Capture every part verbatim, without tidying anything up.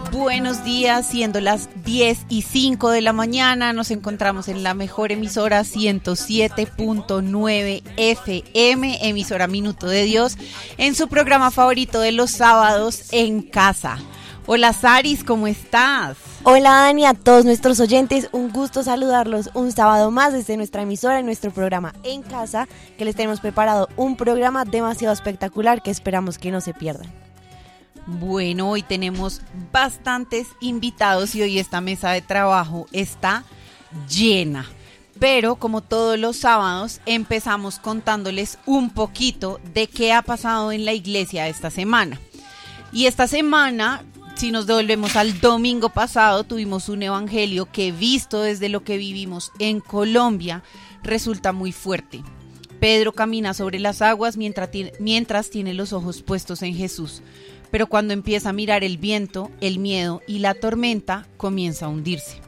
Buenos días, siendo las diez y cinco de la mañana, nos encontramos en la mejor emisora ciento siete punto nueve F M, emisora Minuto de Dios, en su programa favorito de los sábados, En Casa. Hola Saris, ¿cómo estás? Hola Dani, a todos nuestros oyentes, un gusto saludarlos un sábado más desde nuestra emisora en nuestro programa En Casa, que les tenemos preparado un programa demasiado espectacular que esperamos que no se pierdan. Bueno, hoy tenemos bastantes invitados y hoy esta mesa de trabajo está llena. Pero como todos los sábados, empezamos contándoles un poquito de qué ha pasado en la iglesia esta semana. Y esta semana, si nos devolvemos al domingo pasado, tuvimos un evangelio que, visto desde lo que vivimos en Colombia, resulta muy fuerte. Pedro camina sobre las aguas mientras tiene, mientras tiene los ojos puestos en Jesús. Pero cuando empieza a mirar el viento, el miedo y la tormenta, comienza a hundirse.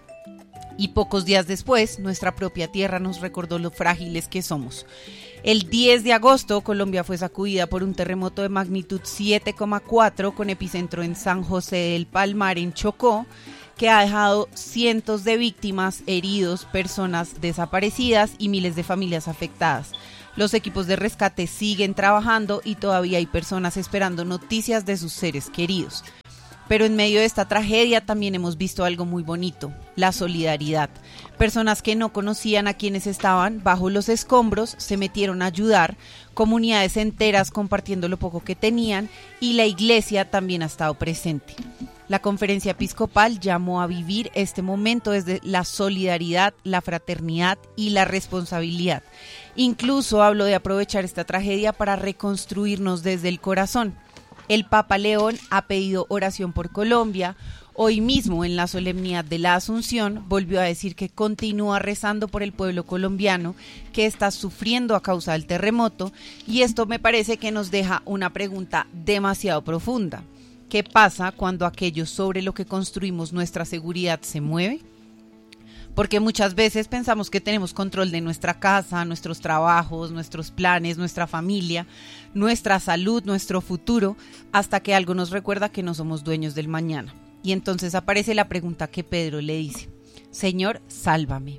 Y pocos días después, nuestra propia tierra nos recordó lo frágiles que somos. El diez de agosto, Colombia fue sacudida por un terremoto de magnitud siete coma cuatro con epicentro en San José del Palmar, en Chocó, que ha dejado cientos de víctimas, heridos, personas desaparecidas y miles de familias afectadas. Los equipos de rescate siguen trabajando y todavía hay personas esperando noticias de sus seres queridos. Pero en medio de esta tragedia también hemos visto algo muy bonito, la solidaridad. Personas que no conocían a quienes estaban bajo los escombros se metieron a ayudar, comunidades enteras compartiendo lo poco que tenían y la iglesia también ha estado presente. La conferencia episcopal llamó a vivir este momento desde la solidaridad, la fraternidad y la responsabilidad. Incluso habló de aprovechar esta tragedia para reconstruirnos desde el corazón. El Papa León ha pedido oración por Colombia. Hoy mismo, en la solemnidad de la Asunción, volvió a decir que continúa rezando por el pueblo colombiano que está sufriendo a causa del terremoto, y esto me parece que nos deja una pregunta demasiado profunda. ¿Qué pasa cuando aquello sobre lo que construimos nuestra seguridad se mueve? Porque muchas veces pensamos que tenemos control de nuestra casa, nuestros trabajos, nuestros planes, nuestra familia, nuestra salud, nuestro futuro, hasta que algo nos recuerda que no somos dueños del mañana. Y entonces aparece la pregunta que Pedro le dice: Señor, sálvame.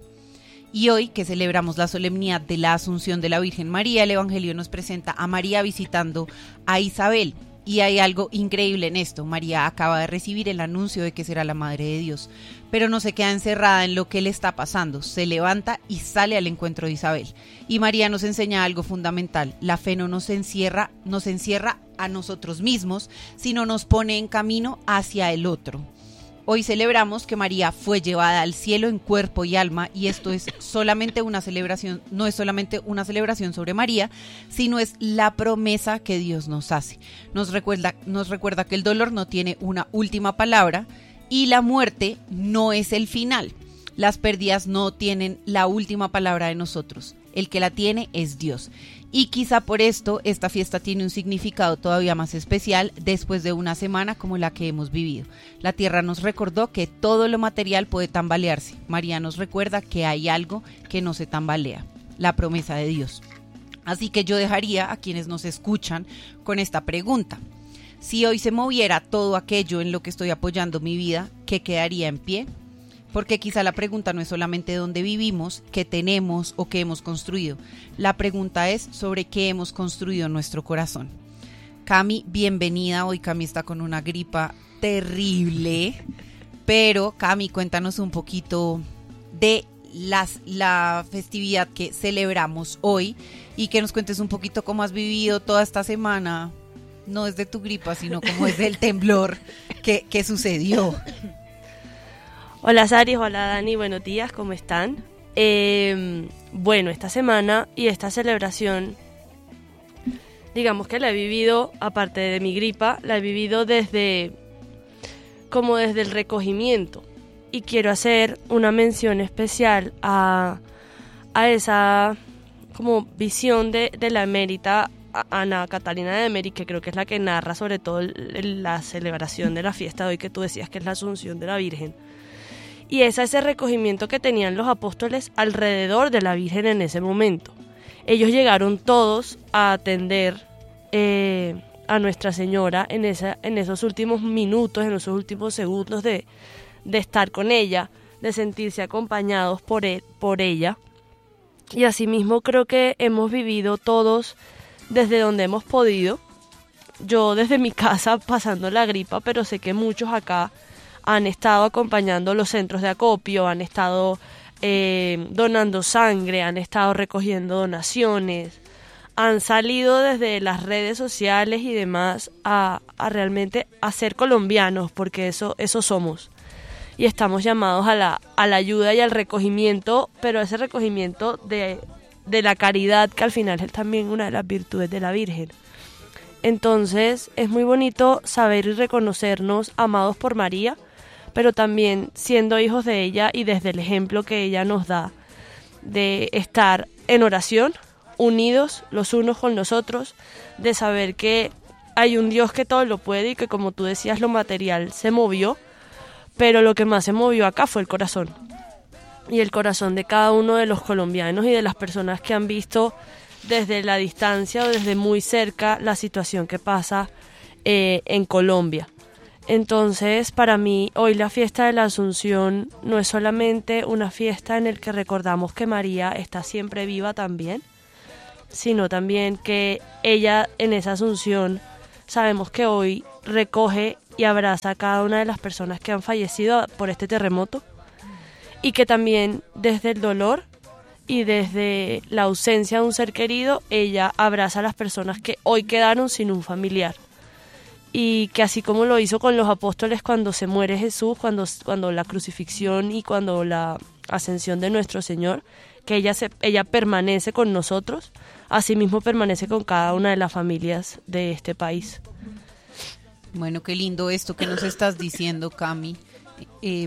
Y hoy, que celebramos la solemnidad de la Asunción de la Virgen María, el Evangelio nos presenta a María visitando a Isabel. Y hay algo increíble en esto. María acaba de recibir el anuncio de que será la Madre de Dios, pero no se queda encerrada en lo que le está pasando. Se levanta y sale al encuentro de Isabel. Y María nos enseña algo fundamental. La fe no nos encierra, nos encierra a nosotros mismos, sino nos pone en camino hacia el otro. Hoy celebramos que María fue llevada al cielo en cuerpo y alma, y esto es solamente una celebración, no es solamente una celebración sobre María, sino es la promesa que Dios nos hace. Nos recuerda, nos recuerda que el dolor no tiene una última palabra y la muerte no es el final. Las pérdidas no tienen la última palabra de nosotros. El que la tiene es Dios. Y quizá por esto esta fiesta tiene un significado todavía más especial después de una semana como la que hemos vivido. La tierra nos recordó que todo lo material puede tambalearse. María nos recuerda que hay algo que no se tambalea, la promesa de Dios. Así que yo dejaría a quienes nos escuchan con esta pregunta: si hoy se moviera todo aquello en lo que estoy apoyando mi vida, ¿qué quedaría en pie? Porque quizá la pregunta no es solamente dónde vivimos, qué tenemos o qué hemos construido. La pregunta es sobre qué hemos construido en nuestro corazón. Cami, bienvenida. Hoy Cami está con una gripa terrible. Pero Cami, cuéntanos un poquito de las, la festividad que celebramos hoy y que nos cuentes un poquito cómo has vivido toda esta semana. No es de tu gripa, sino como es del temblor que, que sucedió. Hola Saris, hola Dani, buenos días, ¿cómo están? Eh, bueno, esta semana y esta celebración, digamos que la he vivido, aparte de mi gripa, la he vivido desde, como desde el recogimiento. Y quiero hacer una mención especial a, a esa como visión de, de la emérita Ana Catalina de Emery, que creo que es la que narra sobre todo el, la celebración de la fiesta de hoy, que tú decías que es la Asunción de la Virgen. Y es ese recogimiento que tenían los apóstoles alrededor de la Virgen en ese momento. Ellos llegaron todos a atender, eh, a Nuestra Señora en, esa, en esos últimos minutos, en esos últimos segundos de, de estar con ella, de sentirse acompañados por, él, por ella. Y asimismo creo que hemos vivido todos desde donde hemos podido. Yo desde mi casa pasando la gripa, pero sé que muchos acá han estado acompañando los centros de acopio, han estado eh, donando sangre, han estado recogiendo donaciones, han salido desde las redes sociales y demás a, a realmente a ser colombianos, porque eso, eso somos. Y estamos llamados a la, a la ayuda y al recogimiento, pero ese recogimiento de, de la caridad, que al final es también una de las virtudes de la Virgen. Entonces es muy bonito saber y reconocernos amados por María, pero también siendo hijos de ella y desde el ejemplo que ella nos da de estar en oración, unidos los unos con los otros, de saber que hay un Dios que todo lo puede y que, como tú decías, lo material se movió, pero lo que más se movió acá fue el corazón. Y el corazón de cada uno de los colombianos y de las personas que han visto desde la distancia o desde muy cerca la situación que pasa eh, en Colombia. Entonces, para mí, hoy la fiesta de la Asunción no es solamente una fiesta en la que recordamos que María está siempre viva también, sino también que ella en esa Asunción sabemos que hoy recoge y abraza a cada una de las personas que han fallecido por este terremoto y que también desde el dolor y desde la ausencia de un ser querido, ella abraza a las personas que hoy quedaron sin un familiar. Y que así como lo hizo con los apóstoles cuando se muere Jesús, cuando, cuando la crucifixión y cuando la ascensión de nuestro Señor, que ella, se, ella permanece con nosotros, así mismo permanece con cada una de las familias de este país. Bueno, qué lindo esto que nos estás diciendo, Cami. Eh,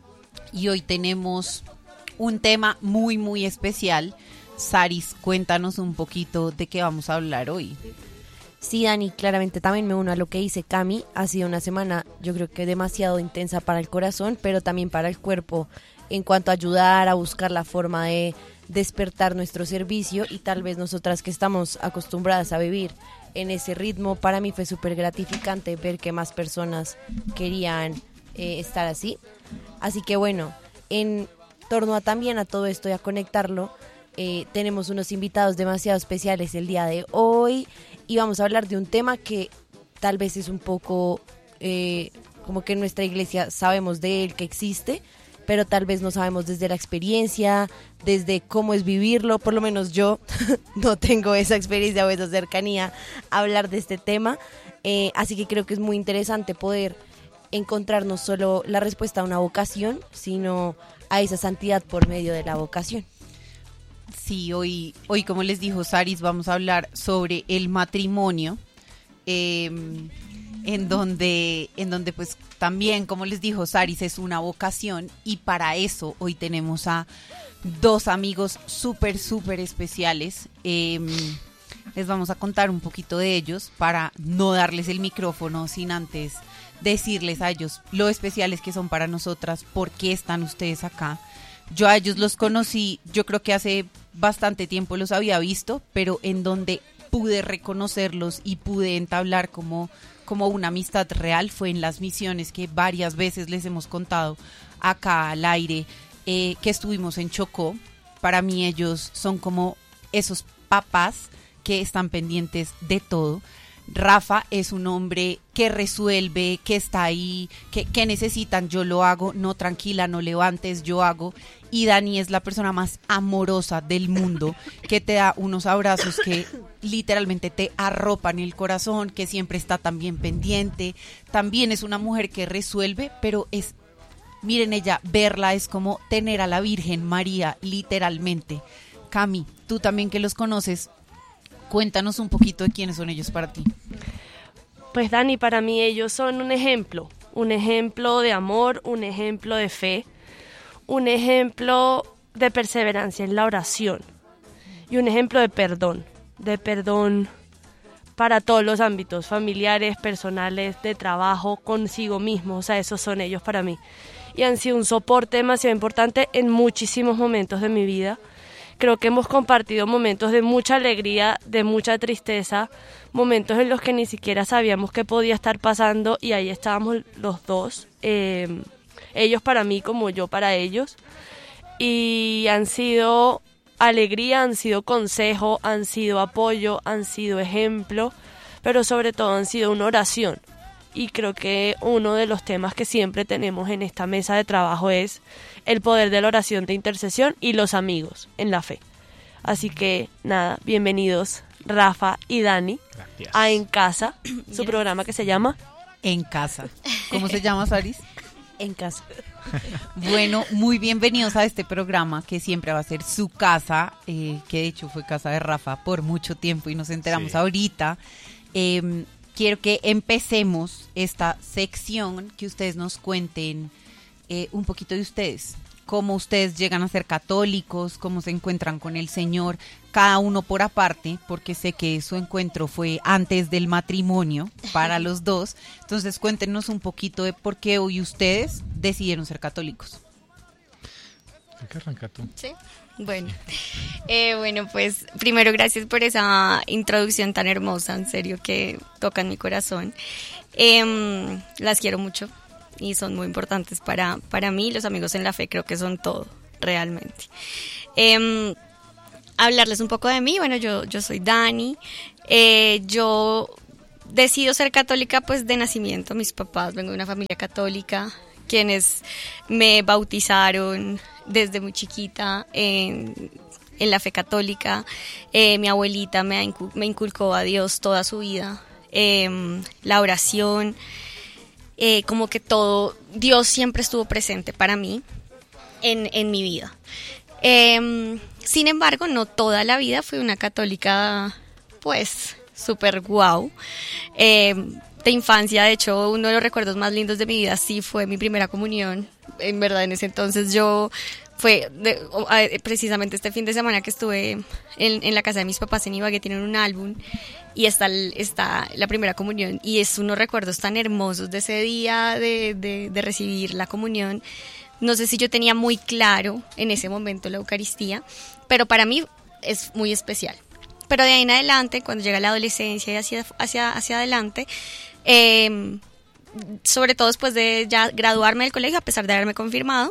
y hoy tenemos un tema muy, muy especial. Saris, cuéntanos un poquito de qué vamos a hablar hoy. Sí, Dani, claramente también me uno a lo que dice Cami. Ha sido una semana, yo creo que demasiado intensa para el corazón, pero también para el cuerpo, en cuanto a ayudar a buscar la forma de despertar nuestro servicio, y tal vez nosotras que estamos acostumbradas a vivir en ese ritmo, para mí fue súper gratificante ver que más personas querían eh, estar así. Así que bueno, en torno a también a todo esto y a conectarlo, eh, tenemos unos invitados demasiado especiales el día de hoy y vamos a hablar de un tema que tal vez es un poco eh, como que en nuestra iglesia sabemos de él, que existe, pero tal vez no sabemos desde la experiencia, desde cómo es vivirlo. Por lo menos yo no tengo esa experiencia o esa cercanía a hablar de este tema, eh, así que creo que es muy interesante poder encontrar no solo la respuesta a una vocación, sino a esa santidad por medio de la vocación. Sí, hoy, hoy como les dijo Saris, vamos a hablar sobre el matrimonio, eh, en donde, en donde pues también, como les dijo Saris, es una vocación, y para eso hoy tenemos a dos amigos súper, súper especiales. Eh, les vamos a contar un poquito de ellos para no darles el micrófono sin antes decirles a ellos lo especiales que son para nosotras, por qué están ustedes acá. Yo a ellos los conocí, yo creo que hace bastante tiempo los había visto, pero en donde pude reconocerlos y pude entablar como, como una amistad real fue en las misiones que varias veces les hemos contado acá al aire, eh, que estuvimos en Chocó. Para mí ellos son como esos papás que están pendientes de todo. Rafa es un hombre que resuelve, que está ahí, que, que necesitan, yo lo hago, no, tranquila, no levantes, yo hago. Y Dani es la persona más amorosa del mundo, que te da unos abrazos que literalmente te arropan el corazón, que siempre está también pendiente. También es una mujer que resuelve, pero es, miren ella, verla es como tener a la Virgen María, literalmente. Cami, tú también que los conoces, cuéntanos un poquito de quiénes son ellos para ti. Pues Dani, para mí ellos son un ejemplo, un ejemplo de amor, un ejemplo de fe, un ejemplo de perseverancia en la oración y un ejemplo de perdón, de perdón para todos los ámbitos, familiares, personales, de trabajo, consigo mismo. O sea, esos son ellos para mí. Y han sido un soporte demasiado importante en muchísimos momentos de mi vida, Creo que hemos compartido momentos de mucha alegría, de mucha tristeza, momentos en los que ni siquiera sabíamos qué podía estar pasando y ahí estábamos los dos, eh, ellos para mí como yo para ellos. Y han sido alegría, han sido consejo, han sido apoyo, han sido ejemplo, pero sobre todo han sido una oración. Y creo que uno de los temas que siempre tenemos en esta mesa de trabajo es el poder de la oración de intercesión y los amigos en la fe. Así que nada, bienvenidos Rafa y Dani. Gracias. A En Casa, su programa que se llama En Casa. ¿Cómo se llama, Saris? En Casa. Bueno, muy bienvenidos a este programa que siempre va a ser su casa, eh, que de hecho fue casa de Rafa por mucho tiempo y nos enteramos sí. ahorita. Eh, quiero que empecemos esta sección, que ustedes nos cuenten eh, un poquito de ustedes. Cómo ustedes llegan a ser católicos, cómo se encuentran con el Señor, cada uno por aparte, porque sé que su encuentro fue antes del matrimonio para los dos. Entonces cuéntenos un poquito de por qué hoy ustedes decidieron ser católicos. ¿Qué arranca tú? Sí, bueno. Eh, bueno, pues primero gracias por esa introducción tan hermosa, en serio que tocan mi corazón. Eh, las quiero mucho. Y son muy importantes para, para mí. Los amigos en la fe creo que son todo, realmente. Eh, hablarles un poco de mí. Bueno, yo, yo soy Dani. Eh, yo decido ser católica pues de nacimiento. Mis papás, vengo de una familia católica, quienes me bautizaron desde muy chiquita en, en la fe católica. Eh, mi abuelita me, incu- me inculcó a Dios toda su vida. Eh, la oración... Eh, como que todo, Dios siempre estuvo presente para mí en, en mi vida. Eh, sin embargo, no toda la vida fui una católica, pues, súper guau. Eh, de infancia, de hecho, uno de los recuerdos más lindos de mi vida sí fue mi primera comunión. En verdad, en ese entonces yo... Fue de, precisamente este fin de semana que estuve en, en la casa de mis papás en Ibagué, tienen un álbum y está, está la primera comunión y es unos recuerdos tan hermosos de ese día de, de, de recibir la comunión. No sé si yo tenía muy claro en ese momento la Eucaristía, pero para mí es muy especial. Pero de ahí en adelante, cuando llega la adolescencia y hacia, hacia, hacia adelante, eh, sobre todo después de ya graduarme del colegio, a pesar de haberme confirmado,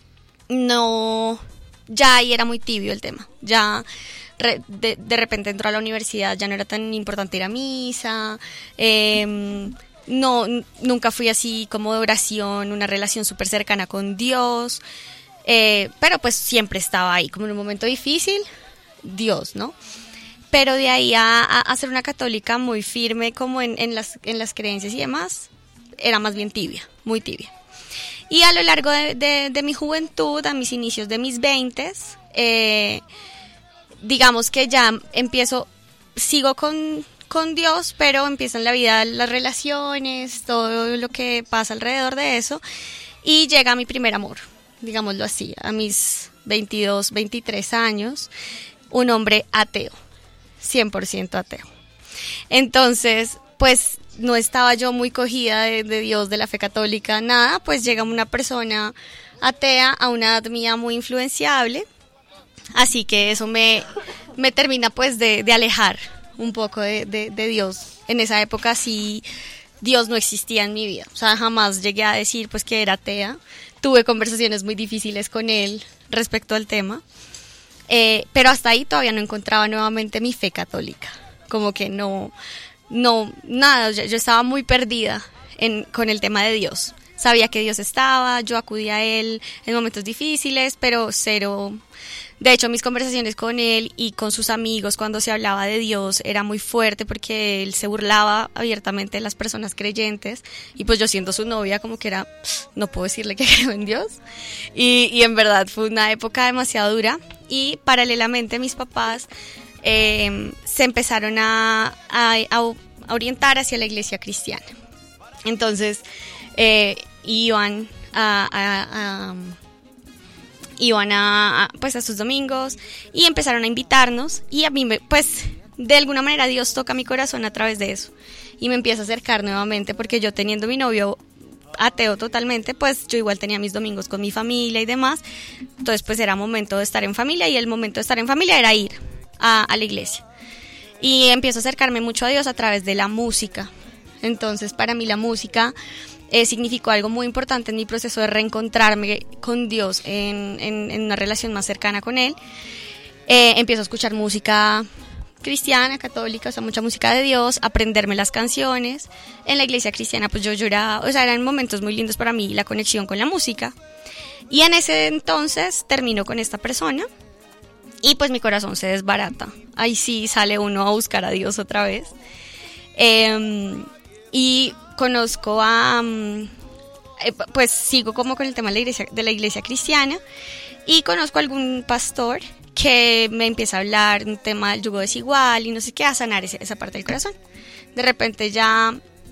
no, ya ahí era muy tibio el tema, ya re, de, de repente entró a la universidad, ya no era tan importante ir a misa, eh, no, nunca fui así como de oración, una relación súper cercana con Dios, eh, pero pues siempre estaba ahí, como en un momento difícil, Dios, ¿no? Pero de ahí a, a, a ser una católica muy firme como en, en, las, en las creencias y demás, era más bien tibia, muy tibia. Y a lo largo de, de, de mi juventud, a mis inicios de mis veintes, eh, digamos que ya empiezo, sigo con, con Dios, pero empiezan la vida, las relaciones, todo lo que pasa alrededor de eso, y llega mi primer amor, digámoslo así, a mis veintidós, veintitrés años, un hombre ateo, cien por ciento ateo. Entonces, pues... no estaba yo muy cogida de, de Dios, de la fe católica, nada, pues llega una persona atea a una edad mía muy influenciable, así que eso me, me termina pues de, de alejar un poco de, de, de Dios. En esa época sí, Dios no existía en mi vida, o sea, jamás llegué a decir pues que era atea, tuve conversaciones muy difíciles con él respecto al tema, eh, pero hasta ahí todavía no encontraba nuevamente mi fe católica, como que no... No, nada, yo, yo estaba muy perdida en, con el tema de Dios. Sabía que Dios estaba, yo acudía a Él en momentos difíciles, pero cero. De hecho, mis conversaciones con Él y con sus amigos cuando se hablaba de Dios era muy fuerte porque Él se burlaba abiertamente de las personas creyentes y pues yo siendo su novia como que era, no puedo decirle que creo en Dios. Y, y en verdad fue una época demasiado dura y paralelamente mis papás... Eh, se empezaron a, a, a orientar hacia la iglesia cristiana. Entonces, eh, iban a, a, a, iban a, a, pues a sus domingos y empezaron a invitarnos y a mí, me, pues, de alguna manera Dios toca mi corazón a través de eso y me empieza a acercar nuevamente porque yo teniendo mi novio ateo totalmente, pues yo igual tenía mis domingos con mi familia y demás. Entonces pues era momento de estar en familia y el momento de estar en familia era ir a, a la iglesia. Y empiezo a acercarme mucho a Dios a través de la música. Entonces para mí la música eh, significó algo muy importante en mi proceso de reencontrarme con Dios en, en, en una relación más cercana con Él. Eh, empiezo a escuchar música cristiana, católica, o sea, mucha música de Dios, aprenderme las canciones. En la iglesia cristiana pues yo lloraba, o sea, eran momentos muy lindos para mí, la conexión con la música. Y en ese entonces termino con esta persona y pues mi corazón se desbarata. Ahí sí sale uno a buscar a Dios otra vez. Eh, y conozco a... Eh, pues sigo como con el tema de la iglesia, de la iglesia cristiana y conozco a algún pastor que me empieza a hablar un tema del yugo desigual y no sé qué, a sanar ese, esa parte del corazón. De repente ya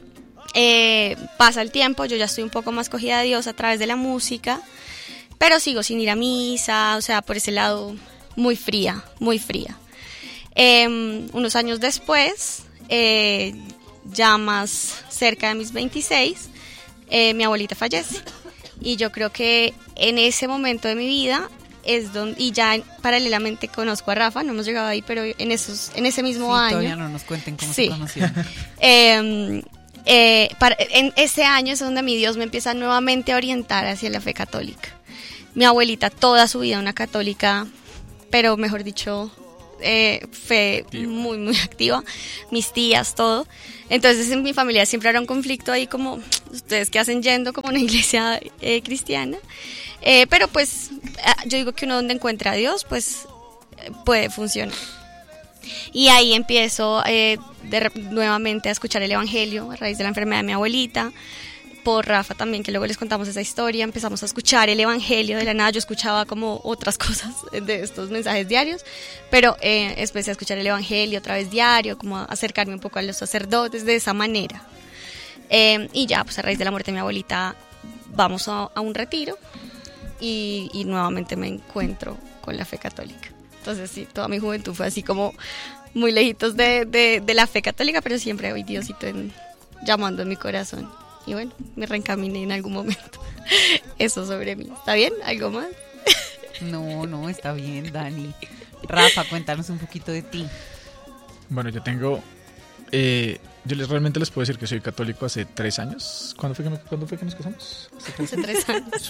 eh, pasa el tiempo, yo ya estoy un poco más cogida de Dios a través de la música, pero sigo sin ir a misa, o sea, por ese lado muy fría, muy fría. Eh, unos años después, eh, ya más cerca de mis veintiséis, eh, mi abuelita fallece. Y yo creo que en ese momento de mi vida es donde, y ya paralelamente conozco a Rafa, no hemos llegado ahí, pero en esos en ese mismo sí, año. Todavía no nos cuenten cómo sí. se conocieron. eh, eh, para, en ese año es donde mi Dios me empieza nuevamente a orientar hacia la fe católica. Mi abuelita toda su vida una católica, pero mejor dicho, eh, fe muy, muy activa. Mis tías, todo. Entonces en mi familia siempre era un conflicto ahí como, ¿ustedes qué hacen yendo como una iglesia eh, cristiana? Eh, pero pues yo digo que uno donde encuentra a Dios pues puede funcionar. Y ahí empiezo eh, de, nuevamente a escuchar el evangelio a raíz de la enfermedad de mi abuelita, por Rafa también, que luego les contamos esa historia. Empezamos a escuchar el evangelio de la nada. Yo escuchaba como otras cosas de estos mensajes diarios, pero eh, empecé a escuchar el evangelio otra vez diario, como a acercarme un poco a los sacerdotes de esa manera. Eh, y ya pues a raíz de la muerte de mi abuelita vamos a, a un retiro y, y nuevamente me encuentro con la fe católica. Entonces sí, toda mi juventud fue así como muy lejitos de, de, de la fe católica, pero siempre hoy Diosito en, llamando en mi corazón. Y bueno, me reencaminé en algún momento. Eso sobre mí. ¿Está bien? ¿Algo más? No, no, está bien, Dani. Rafa, cuéntanos un poquito de ti. Bueno, yo tengo... Eh, yo les, realmente les puedo decir que soy católico hace tres años. ¿Cuándo fue que, me, ¿cuándo fue que nos casamos? Hace tres, hace tres años.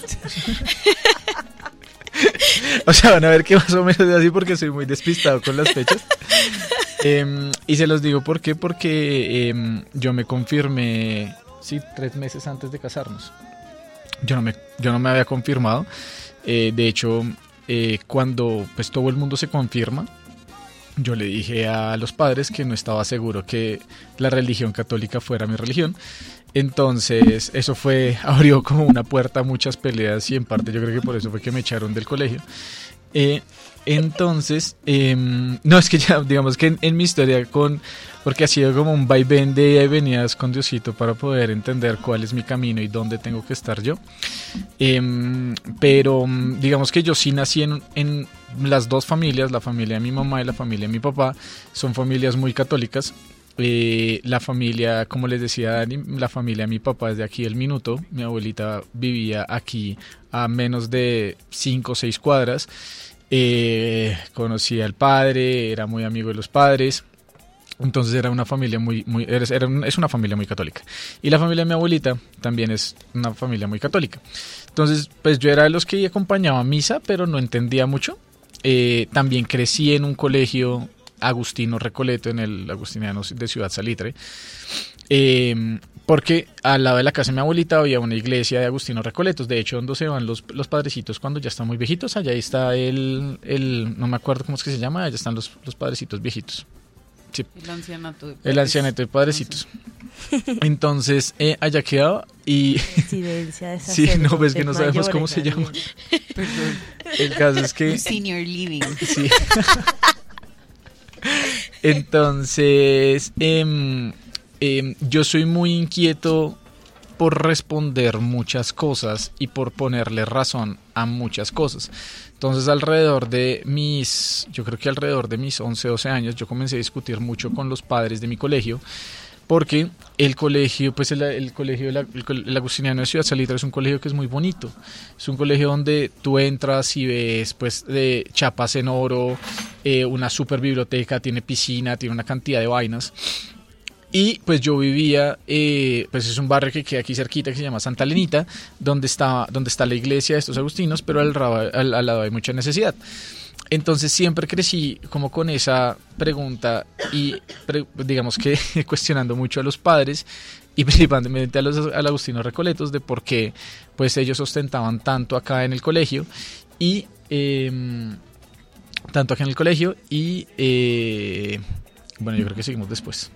O sea, van a ver que más o menos es así porque soy muy despistado con las fechas. eh, y se los digo ¿por qué? Porque eh, yo me confirmé... Sí, tres meses antes de casarnos. Yo no me, yo no me había confirmado. Eh, de hecho, eh, cuando pues todo el mundo se confirma, yo le dije a los padres que no estaba seguro que la religión católica fuera mi religión. Entonces, eso fue, abrió como una puerta a muchas peleas y en parte yo creo que por eso fue que me echaron del colegio. Eh, entonces, eh, no, es que ya, digamos que en, en mi historia con... Porque ha sido como un vaivén de ida y venidas con Diosito para poder entender cuál es mi camino y dónde tengo que estar yo. Eh, pero digamos que yo sí nací en, en las dos familias, la familia de mi mamá y la familia de mi papá. Son familias muy católicas. Eh, la familia, como les decía Dani, la familia de mi papá es de aquí el Minuto. Mi abuelita vivía aquí a menos de cinco o seis cuadras. Eh, conocía al padre, era muy amigo de los padres. Entonces era una familia muy, muy era, era, es una familia muy católica. Y la familia de mi abuelita también es una familia muy católica. Entonces, pues yo era de los que acompañaba a misa, pero no entendía mucho. Eh, también crecí en un colegio Agustino Recoleto, en el Agustiniano de Ciudad Salitre. Eh, porque al lado de la casa de mi abuelita había una iglesia de Agustino Recoletos. De hecho, donde se van los, los padrecitos cuando ya están muy viejitos. Allá está el, el, no me acuerdo cómo es que se llama, allá están los, los padrecitos viejitos. Sí. El ancianato de, el ancianato de padrecitos. Entonces, eh, allá quedaba y... Residencia de sí, no, ves que no sabemos cómo se llama. Perdón. El caso es que... Senior living. Sí. Entonces, eh, eh, yo soy muy inquieto por responder muchas cosas y por ponerle razón a muchas cosas. Entonces alrededor de mis, yo creo que alrededor de mis once, doce años, yo comencé a discutir mucho con los padres de mi colegio porque el colegio, pues el, el colegio, el, el, el Agustiniano de Ciudad Salitre es un colegio que es muy bonito. Es un colegio donde tú entras y ves pues de chapas en oro, eh, una super biblioteca, tiene piscina, tiene una cantidad de vainas. Y pues yo vivía, eh, pues es un barrio que queda aquí cerquita que se llama Santa Lenita, donde está, donde está la iglesia de estos agustinos, pero al, al, al lado hay mucha necesidad. Entonces siempre crecí como con esa pregunta y pre, digamos que cuestionando mucho a los padres y principalmente a los a los agustinos recoletos de por qué pues ellos ostentaban tanto acá en el colegio y eh, tanto acá en el colegio y eh, bueno, yo creo que seguimos después.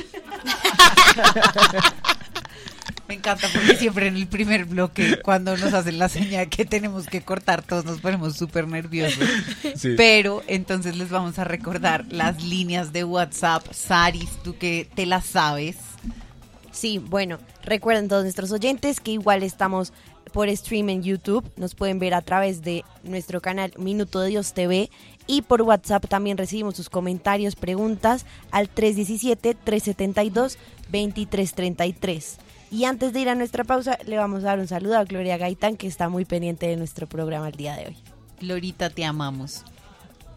Me encanta porque siempre en el primer bloque, cuando nos hacen la señal que tenemos que cortar, todos nos ponemos súper nerviosos. Sí. Pero entonces les vamos a recordar las líneas de WhatsApp. Saris, tú que te las sabes. Sí, bueno, recuerden todos nuestros oyentes que igual estamos por stream en YouTube. Nos pueden ver a través de nuestro canal Minuto de Dios T V. Y por WhatsApp también recibimos sus comentarios, preguntas al tres diecisiete, trescientos setenta y dos, veintitrés treinta y tres. Y antes de ir a nuestra pausa, le vamos a dar un saludo a Gloria Gaitán, que está muy pendiente de nuestro programa el día de hoy. Glorita, te amamos.